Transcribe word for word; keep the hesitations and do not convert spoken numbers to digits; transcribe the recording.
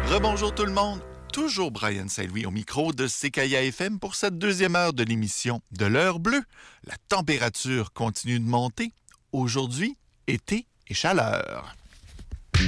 Rebonjour tout le monde, toujours Brian Saint-Louis au micro de C K I A F M pour cette deuxième heure de l'émission de l'heure bleue. La température continue de monter. Aujourd'hui, été et chaleur.